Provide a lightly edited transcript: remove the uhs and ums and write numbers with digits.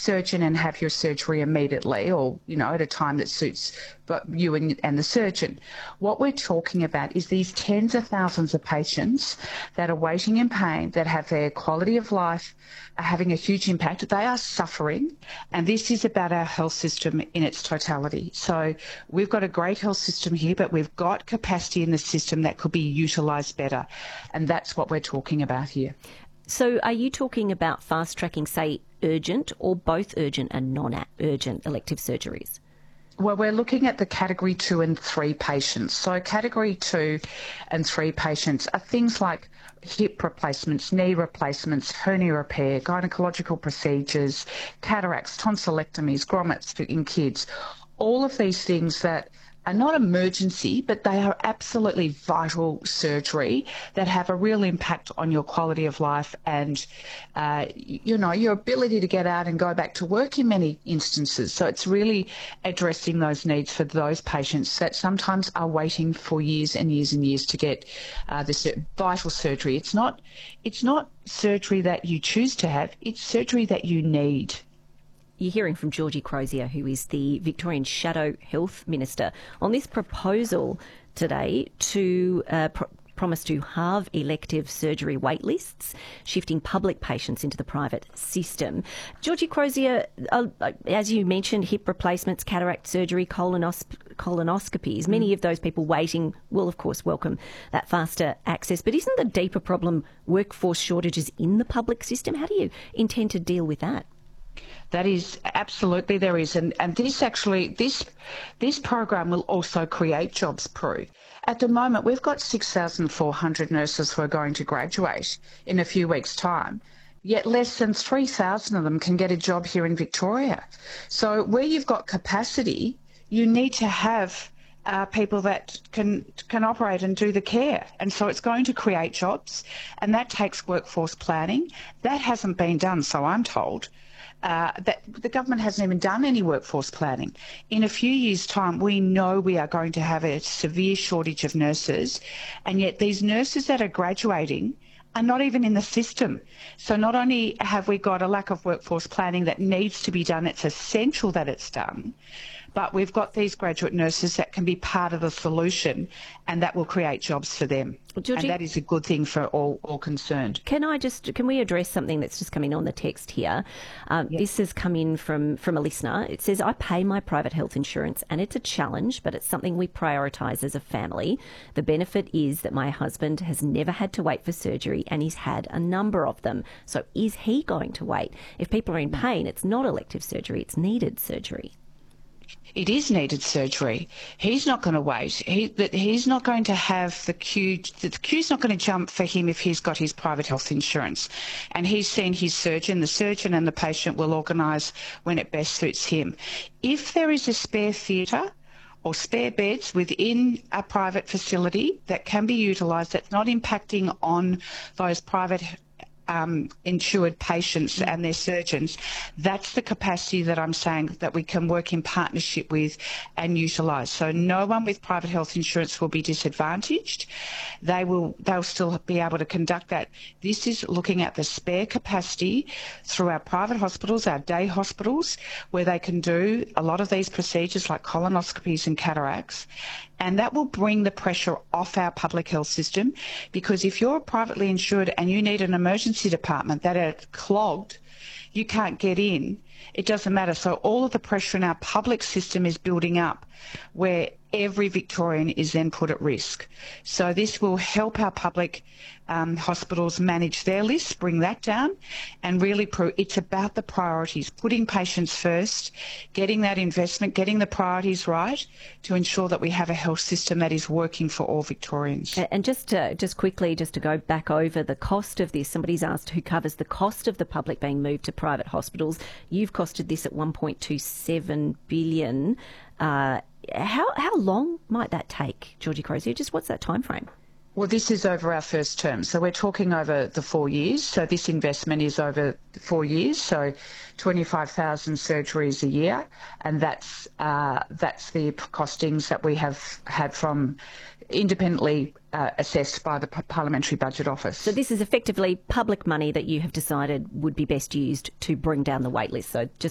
surgeon and have your surgery immediately, or, at a time that suits you and the surgeon. What we're talking about is these tens of thousands of patients that are waiting in pain, that have their quality of life having a huge impact. They are suffering, and this is about our health system in its totality. So we've got a great health system here, but we've got capacity in the system that could be utilised better, and that's what we're talking about here. So are you talking about fast-tracking, say, urgent or both urgent and non-urgent elective surgeries? Well, we're looking at the Category 2 and 3 patients. So Category 2 and 3 patients are things like hip replacements, knee replacements, hernia repair, gynecological procedures, cataracts, tonsillectomies, grommets in kids. All of these things that are not emergency, but they are absolutely vital surgery that have a real impact on your quality of life and, your ability to get out and go back to work in many instances. So it's really addressing those needs for those patients that sometimes are waiting for years and years and years to get this vital surgery. It's not surgery that you choose to have, it's surgery that you need. You're hearing from Georgie Crozier, who is the Victorian Shadow Health Minister, on this proposal today to promise to halve elective surgery wait lists, shifting public patients into the private system. Georgie Crozier, as you mentioned, hip replacements, cataract surgery, colonoscopies, many of those people waiting will, of course, welcome that faster access. But isn't the deeper problem workforce shortages in the public system? How do you intend to deal with that? That is absolutely there is, and this program will also create jobs, Prue. At the moment, we've got 6,400 nurses who are going to graduate in a few weeks' time. Yet less than 3,000 of them can get a job here in Victoria. So where you've got capacity, you need to have people that can operate and do the care. And so it's going to create jobs, and that takes workforce planning. That hasn't been done, so I'm told. That the government hasn't even done any workforce planning. In a few years' time, we know we are going to have a severe shortage of nurses, and yet these nurses that are graduating are not even in the system. So not only have we got a lack of workforce planning that needs to be done, it's essential that it's done, but we've got these graduate nurses that can be part of the solution, and that will create jobs for them. Georgie, and that is a good thing for all concerned. Can we address something that's just come in on the text here? This has come in from a listener. It says, I pay my private health insurance and it's a challenge, but it's something we prioritise as a family. The benefit is that my husband has never had to wait for surgery and he's had a number of them. So is he going to wait? If people are in pain, it's not elective surgery, it's needed surgery. It is needed surgery. He's not going to wait. He's not going to have the queue. The queue's not going to jump for him if he's got his private health insurance. And he's seen his surgeon. The surgeon and the patient will organise when it best suits him. If there is a spare theatre or spare beds within a private facility that can be utilised, that's not impacting on those private insured patients and their surgeons, that's the capacity that I'm saying that we can work in partnership with and utilise. So no one with private health insurance will be disadvantaged. They'll still be able to conduct that. This is looking at the spare capacity through our private hospitals, our day hospitals, where they can do a lot of these procedures like colonoscopies and cataracts. And that will bring the pressure off our public health system, because if you're privately insured and you need an emergency department that are clogged, you can't get in, it doesn't matter. So all of the pressure in our public system is building up, where every Victorian is then put at risk. So this will help our public hospitals manage their lists, bring that down, and really it's about the priorities, putting patients first, getting that investment, getting the priorities right to ensure that we have a health system that is working for all Victorians. And just quickly to go back over the cost of this, somebody's asked who covers the cost of the public being moved to private hospitals. You've costed this at $1.27 billion. How long might that take, Georgie Crozier? Just what's that time frame? Well, this is over our first term. So we're talking over the 4 years. So this investment is over 4 years. So 25,000 surgeries a year. And that's the costings that we have had from independently assessed by the Parliamentary Budget Office. So this is effectively public money that you have decided would be best used to bring down the wait list. So just